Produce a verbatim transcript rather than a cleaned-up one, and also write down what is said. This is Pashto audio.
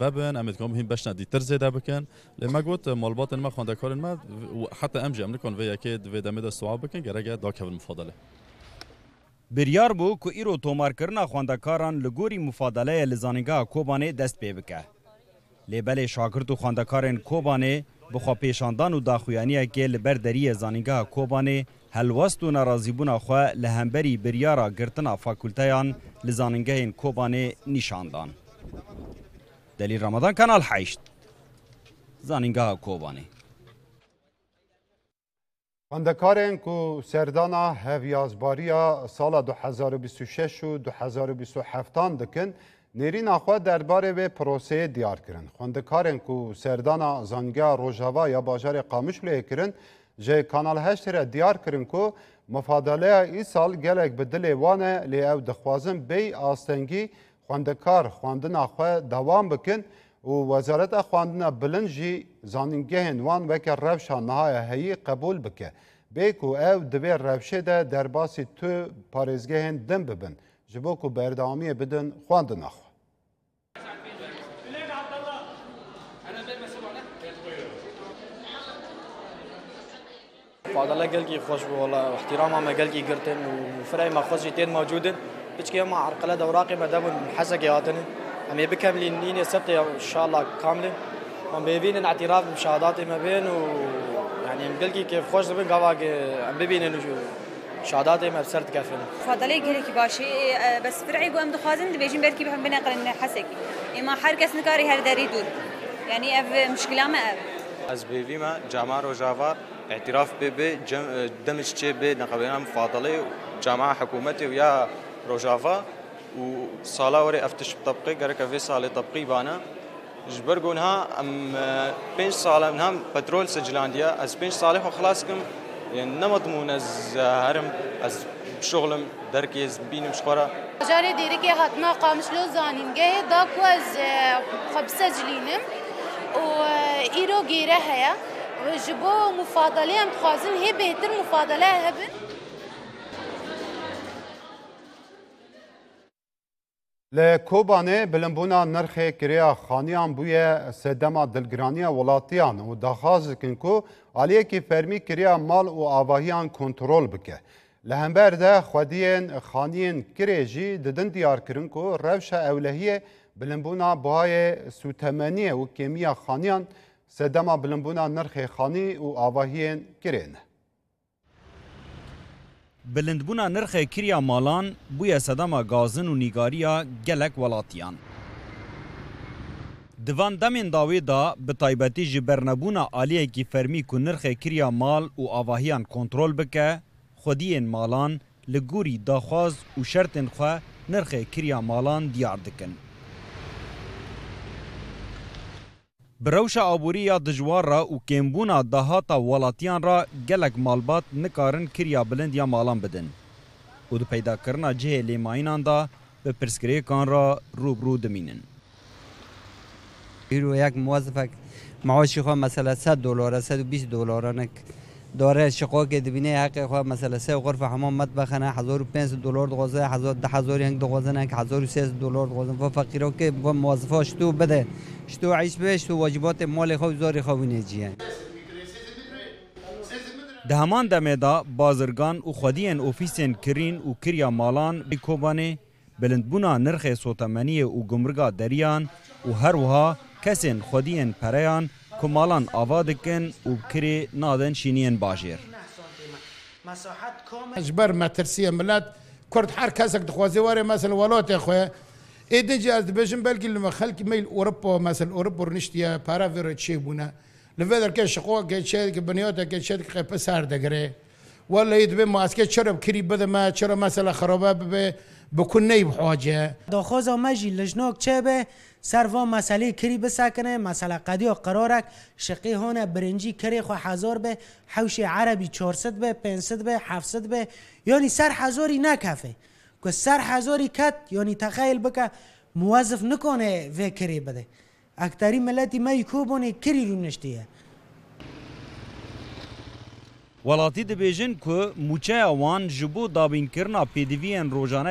ببن ام دکم هم بشن دیتر زیاده بکن لما گوت مالبات ما خواندکارن ما حتی ام جمع نکن و یکی و دمه دستواب بکن گرگه داکه مفاضله بریار بو کو ایرو تومار کرنا خواندکاران لگوری مفاضله لزانگاه کوبانه دست پی بکه لبل شاگرد و خواندکارن کوبانه بخوا پیشاندان و داخویانیه که لبر دری زانگاه کوبانه هلوست و نرازیبونا خواه لهمبری بریارا گرتنا فاکولتیان لزانگاه کوبانه نشاندان. دلیل رمضان کانال حیشت زانگاه کوبانه خواندکارن کو سردانا هویازباریا سال دو هزار و بیست و شش و دو هزار و بیست و هفت دکن نیرین آخوا درباره به پروسه دیار کرن. خواندکارن کو سردانا زانگاه روژاوا یا باجار قامش لیه کرن جه کانال هشت را دیار کرن کو مفادله ای سال گلک به دل وانه لی او دخوازن بی آستنگی خواندکار خواندن آخوا دوام بکن و وزارت خواندن بلنجی زانینگهن وان وکر روشا نهای هایی قبول بکه بیکو او دوی روشه ده در باسی تو پارزگهن دم ببن جبو کو بردامی بدن خواندن آخوا فضل الله قلقي خوش والله واحترامها ما قلقي قرتن وفرعي ما خوش جيتين موجودين بتشكي ما عرقله دوراقي ما دام حسق ياتني هم يبكملين نيني سبت ان شاء الله كامله هم بيبين اعتراف بشهاداتي ما بين و يعني قلقي كيف خوش بين قواق هم بيبين انه شهاداتي ما بسرت كافين فضل الله قلقي باشي بس فرعي بو ام دخازن بيجين بركي بهم بنقل حسقي اما حركه نكاري هر داري دور يعني اف مشكله ما اف از بيفيما جامعه روجافار اعتراف به دمج چه به نقابه مفاضله جامعه حکومتی ويا روجافا وصاله وري افتش طبقي قرك في صاله طبقي بانا جبرقونها ام بنش صاله منهم بترول سجلانديا از بنش صالح وخلاصكم يعني نمضمون از هرم از شغلم دركيز بين مشقره جاري ديريكي هاتما قامش لو زانينجه داكو از خب سجلينم و ايرو غيره هيا جبو مفاضله ام خازن هي بهتر مفاضله هبن لکوبانه بلنبونا نرخ کریا خانیان بوی سدما دلگرانی ولاتیان و داخاز کن کو علیه کی فرمی کریا مال و آواهیان کنترول بکه لهمبر ده خودین خانین کریجی ددن دیار کرن کو روش اولهیه بلنبونا بهای سوتمنیه و کمیا خانیان سدما بلنبونا نرخ خانی و آواهیان کرین بلندبونا نرخ کریا مالان بویا سدما گازن و نیگاریا گلک ولاتیان. دوان دمین داوی دا به تایبتی جبرنبونا آلیه کی فرمی که نرخ کریا مال و آواهیان کنترول بکه خودین مالان لگوری داخواز و شرطن خواه نرخ کریا مالان دیار دکن. بروش آبوری یا دجوار را و کمبونا دهاتا ولاتیان را گلک مالبات نکارن کریا بلند یا مالان بدن و دو پیدا کرنا جه لیماینان دا به پرسکری کان را روبرو دمینن ایرو یک موظفک معاشی خواه مثلا صد دلاره صد و بیست دلاره نک داره شقا که دبینه حق خواه مثلا سه غرف حمام مطبخ نه هزار و پانصد دلار دغازه هزار ده هزار ینگ دغازه نه هزار و سیصد دلار دغازه و فقیرا که موظفاش تو بده شتو عیش بهش تو واجبات مال خو زاری خو نجیه دهمان دمدا بازرگان و خودین اوفیسن کرین و کریا مالان بکوبانه بلندبونا نرخ سوتمنی و گمرگا دریان و هر وها کسین خودین پریان کمالان آوادکن و کری نادن شینین باجر اجبر مترسیه ملت کرد هر کسک دخوازی واره مثلا ولات خواه ایدنجی از دبیجن بلکه لما خلق میل اوروبا مثلا اوروبا رنشتیا پارا ویرا چی بونه لفدر که شقوق که چه که بنیاد که چه که پسر دگره ولا يدبي ما اسكت شرب كري بده ما شرب مثلا خرابه به بكون نيب حاجه داخوزا ماجي لجنوك چبه سروا مسئله کری بسکنه مسئله قدی و قرارک شقی هونه برنجی کری خو هزار به حوش عربی چهارصد به پانصد به هفتصد به یعنی سر هزاری نکفه که سر هزاری کت یعنی تخیل بکه موظف نکنه و کری بده اکتری ملتی ما یکوبونه کری رو نشتیه ولاتی دبیجن که موچه وان جبو دابین کرنا پیدوین روزانه